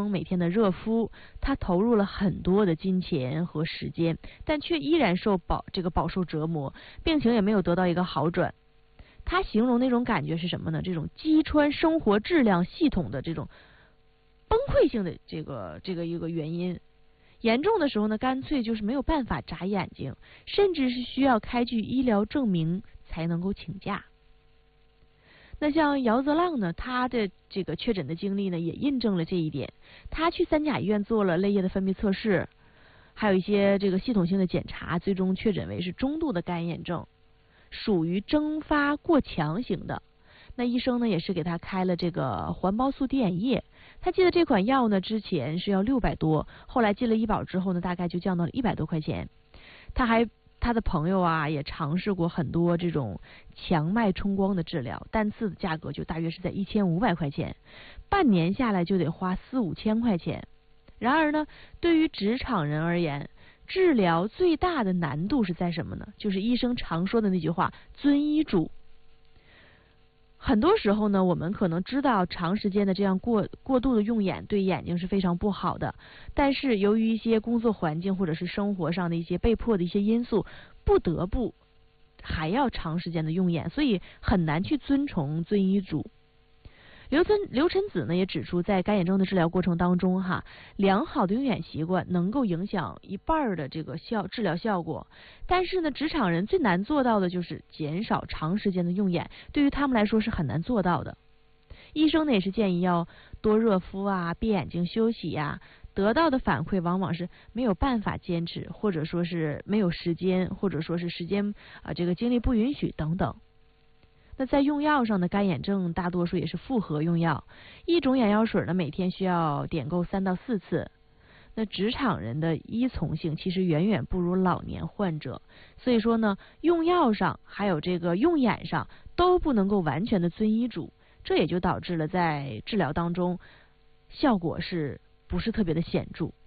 生每天的热敷，他投入了很多的金钱和时间，但却依然饱受折磨，病情也没有得到一个好转。他形容那种感觉是什么呢？这种击穿生活质量系统的这种崩溃性的这个一个原因。严重的时候呢，干脆就是没有办法眨眼睛，甚至是需要开具医疗证明才能够请假。那像姚泽浪呢，他的这个确诊的经历呢，也印证了这一点。他去三甲医院做了泪液的分泌测试，还有一些这个系统性的检查，最终确诊为是中度的干眼症，属于蒸发过强型的。那医生呢，也是给他开了这个环孢素滴眼液。他记得这款药呢，之前是要600多，后来进了医保之后呢，大概就降到了100多块钱。他的朋友啊，也尝试过很多这种强脉冲光的治疗，单次的价格就大约是在1500块钱，半年下来就得花4、5千块钱。然而呢，对于职场人而言，治疗最大的难度是在什么呢？就是医生常说的那句话：遵医嘱。很多时候呢，我们可能知道长时间的这样过度的用眼对眼睛是非常不好的，但是由于一些工作环境或者是生活上的一些被迫的一些因素，不得不还要长时间的用眼，所以很难去遵医嘱。刘晨子呢也指出，在干眼症的治疗过程当中良好的用眼习惯能够影响一半的这个治疗效果，但是呢，职场人最难做到的就是减少长时间的用眼，对于他们来说是很难做到的。医生呢也是建议要多热敷啊，闭眼睛休息呀，得到的反馈往往是没有办法坚持，或者说是没有时间，或者说是时间这个精力不允许等等。那在用药上的干眼症大多数也是复合用药，一种眼药水呢每天需要点购3到4次。那职场人的依从性其实远远不如老年患者，所以说呢，用药上还有这个用眼上都不能够完全的遵医嘱，这也就导致了在治疗当中效果是不是特别的显著。